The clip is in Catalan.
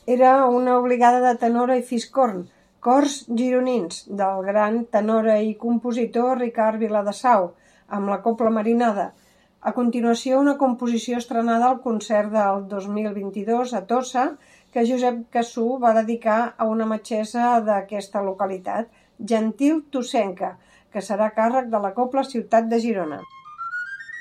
Era una obligada de tenora i fiscorn, cors gironins, del gran tenora i compositor Ricard Viladesau, amb la Cobla Marinada. A continuació, una composició estrenada al concert del 2022 a Tossa, que Josep Cassú va dedicar a una metgessa d'aquesta localitat, Gentil Tossenca, que serà a càrrec de la Cobla Ciutat de Girona.